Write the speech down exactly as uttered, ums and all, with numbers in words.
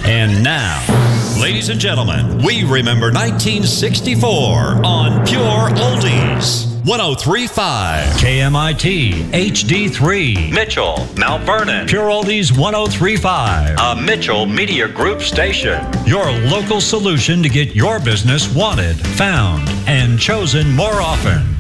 And now, ladies and gentlemen, we remember nineteen sixty-four on Pure Oldies. one oh three point five K M I T H D three Mitchell, Mount Vernon. Pure Oldies one oh three point five, a Mitchell Media Group station. Your local solution to get your business wanted, found, and chosen more often.